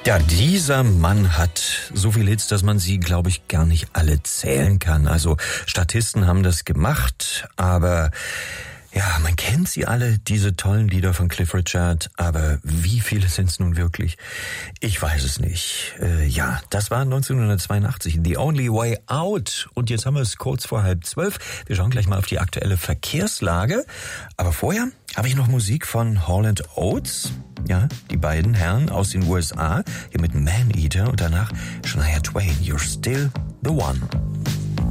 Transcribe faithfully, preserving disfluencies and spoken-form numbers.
Ja, dieser Mann hat so viele Hits, dass man sie, glaube ich, gar nicht alle zählen kann. Also Statisten haben das gemacht, aber ja, man kennt sie alle, diese tollen Lieder von Cliff Richard, aber wie viele sind es nun wirklich? Ich weiß es nicht. Äh, ja, das war neunzehnhundertzweiundachtzig, The Only Way Out. Und jetzt haben wir es kurz vor halb zwölf. Wir schauen gleich mal auf die aktuelle Verkehrslage. Aber vorher habe ich noch Musik von Hall and Oates. Ja, die beiden Herren aus den U S A, hier mit Man Eater und danach Shania Twain, You're Still the One.